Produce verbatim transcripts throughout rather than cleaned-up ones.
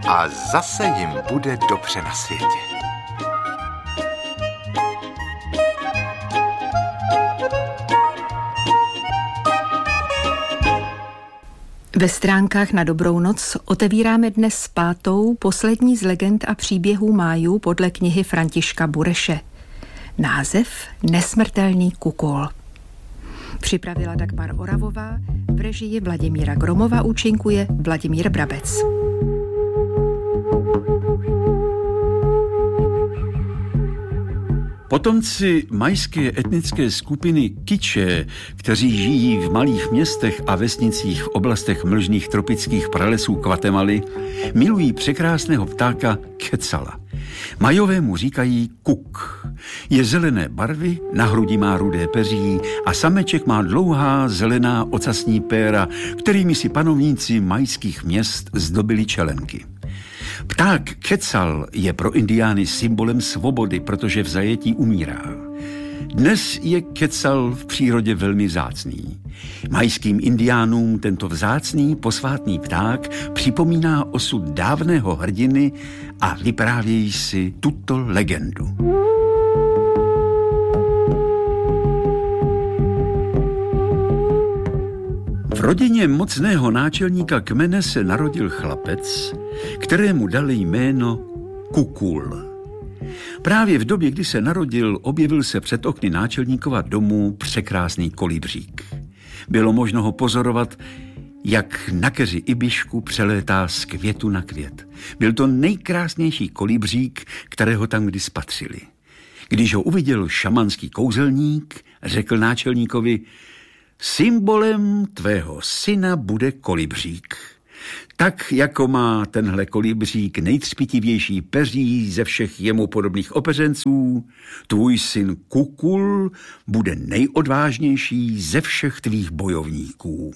a zase jim bude dobře na světě. Ve stránkách na Dobrou noc otevíráme dnes pátou, poslední z legend a příběhů májů podle knihy Františka Bureše. Název Nesmrtelný kukul. Připravila Dagmar Oravová, v režii Vladimíra Gromova účinkuje Vladimír Brabec. Potomci majské etnické skupiny Kiče, kteří žijí v malých městech a vesnicích v oblastech mlžných tropických pralesů Guatemaly, milují překrásného ptáka Quetzala. Majové mu říkají kuk. Je zelené barvy, na hrudi má rudé peří a sameček má dlouhá zelená ocasní péra, kterými si panovníci majských měst zdobili čelenky. Pták Quetzal je pro indiány symbolem svobody, protože v zajetí umírá. Dnes je Quetzal v přírodě velmi vzácný. Majským indiánům tento vzácný posvátný pták připomíná osud dávného hrdiny a vyprávějí si tuto legendu. V rodině mocného náčelníka kmene se narodil chlapec, kterému dali jméno Kukul. Právě v době, kdy se narodil, objevil se před okny náčelníkova domu překrásný kolibřík. Bylo možno ho pozorovat, jak na keři ibišku přelétá z květu na květ. Byl to nejkrásnější kolibřík, kterého tam kdy spatřili. Když ho uviděl šamanský kouzelník, řekl náčelníkovi: symbolem tvého syna bude kolibřík. Tak, jako má tenhle kolibřík nejtřpitivější peří ze všech jemu podobných opeřenců, tvůj syn Kukul bude nejodvážnější ze všech tvých bojovníků.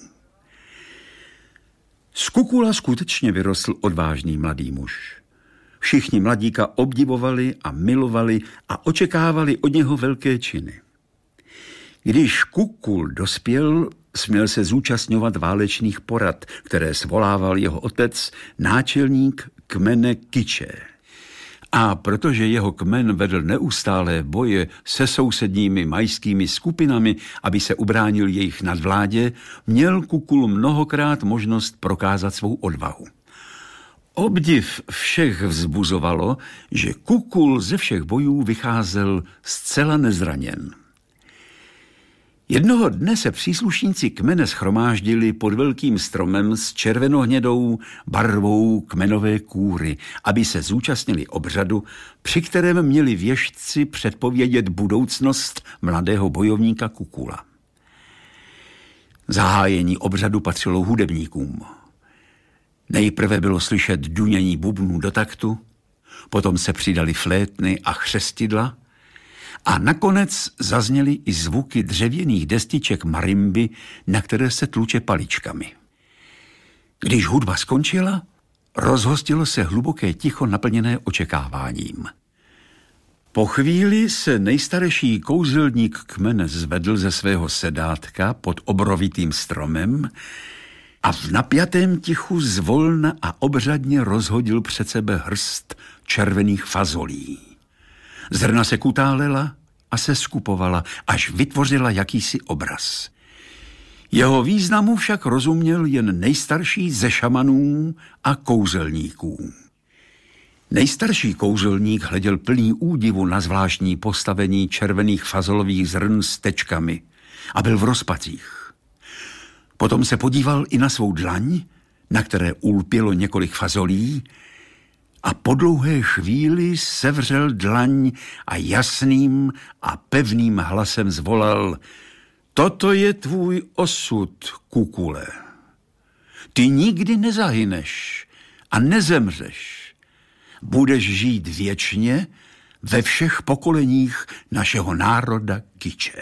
Z Kukula skutečně vyrostl odvážný mladý muž. Všichni mladíka obdivovali a milovali a očekávali od něho velké činy. Když Kukul dospěl, směl se zúčastňovat válečných porad, které svolával jeho otec, náčelník kmene Kiče. A protože jeho kmen vedl neustálé boje se sousedními majskými skupinami, aby se ubránil jejich nadvládě, měl Kukul mnohokrát možnost prokázat svou odvahu. Obdiv všech vzbuzovalo, že Kukul ze všech bojů vycházel zcela nezraněn. Jednoho dne se příslušníci kmene shromáždili pod velkým stromem s červenohnědou barvou kmenové kůry, aby se zúčastnili obřadu, při kterém měli věštci předpovědět budoucnost mladého bojovníka Kukula. Zahájení obřadu patřilo hudebníkům. Nejprve bylo slyšet dunění bubnů do taktu, potom se přidali flétny a chřestidla, a nakonec zazněly i zvuky dřevěných destiček marimby, na které se tluče paličkami. Když hudba skončila, rozhostilo se hluboké ticho naplněné očekáváním. Po chvíli se nejstarší kouzelník kmene zvedl ze svého sedátka pod obrovitým stromem a v napjatém tichu zvolna a obřadně rozhodil před sebe hrst červených fazolí. Zrna se kutálela a se skupovala, až vytvořila jakýsi obraz. Jeho významu však rozuměl jen nejstarší ze šamanů a kouzelníků. Nejstarší kouzelník hleděl plný údivu na zvláštní postavení červených fazolových zrn s tečkami a byl v rozpacích. Potom se podíval i na svou dlaň, na které ulpělo několik fazolí, a po dlouhé chvíli sevřel dlaň a jasným a pevným hlasem zvolal: toto je tvůj osud, Kukule. Ty nikdy nezahyneš a nezemřeš. Budeš žít věčně ve všech pokoleních našeho národa Kiče.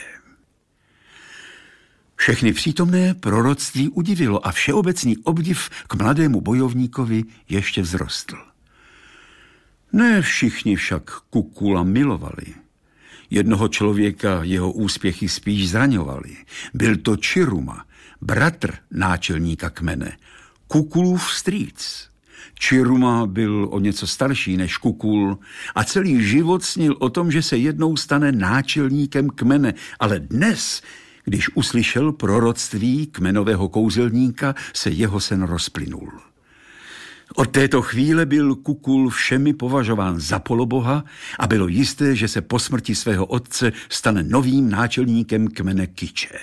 Všechny přítomné proroctví udivilo a všeobecný obdiv k mladému bojovníkovi ještě vzrostl. Ne všichni však Kukula milovali. Jednoho člověka jeho úspěchy spíš zraňovaly. Byl to Čiruma, bratr náčelníka kmene, Kukulův strýc. Čiruma byl o něco starší než Kukul a celý život snil o tom, že se jednou stane náčelníkem kmene, ale dnes, když uslyšel proroctví kmenového kouzelníka, se jeho sen rozplynul. Od této chvíle byl Kukul všemi považován za poloboha a bylo jisté, že se po smrti svého otce stane novým náčelníkem kmene Kiče.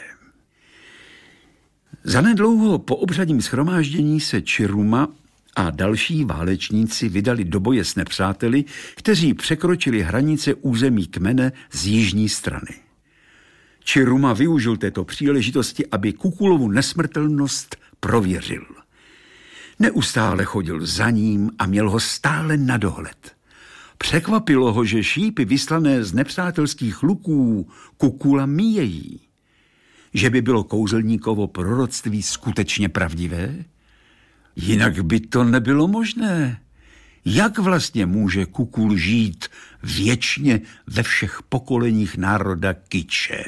Zanedlouho po obřadním shromáždění se Čiruma a další válečníci vydali do boje s nepřáteli, kteří překročili hranice území kmene z jižní strany. Čiruma využil této příležitosti, aby Kukulovu nesmrtelnost prověřil. Neustále chodil za ním a měl ho stále na dohled. Překvapilo ho, že šípy vyslané z nepřátelských luků Kukula míjejí. Že by bylo kouzelníkovo proroctví skutečně pravdivé? Jinak by to nebylo možné. Jak vlastně může Kukul žít věčně ve všech pokoleních národa Kiče?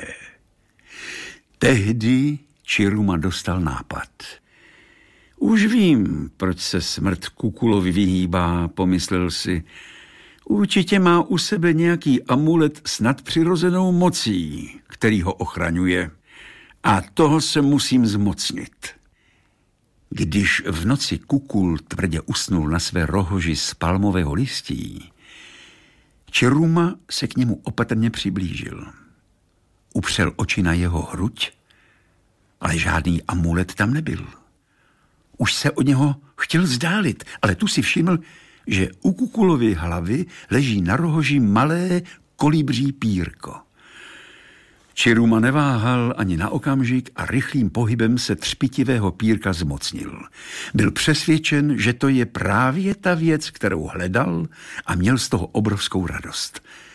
Tehdy Čiruma dostal nápad. Už vím, proč se smrt Kukulovi vyhýbá, pomyslel si. Určitě má u sebe nějaký amulet s nadpřirozenou mocí, který ho ochraňuje. A toho se musím zmocnit. Když v noci Kukul tvrdě usnul na své rohoži z palmového listí, Čiruma se k němu opatrně přiblížil. Upřel oči na jeho hruď, ale žádný amulet tam nebyl. Už se od něho chtěl vzdálit, ale tu si všiml, že u Kukulovy hlavy leží na rohoži malé kolibří pírko. Čiruma neváhal ani na okamžik a rychlým pohybem se třpitivého pírka zmocnil. Byl přesvědčen, že to je právě ta věc, kterou hledal, a měl z toho obrovskou radost.